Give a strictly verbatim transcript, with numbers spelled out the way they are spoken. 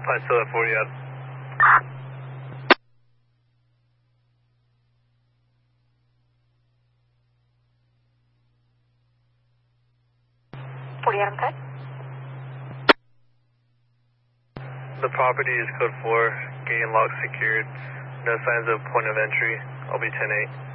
Fine, still at forty out. forty Adam cut. The property is code four, gate and lock secured. No signs of point of entry. I'll be ten eight.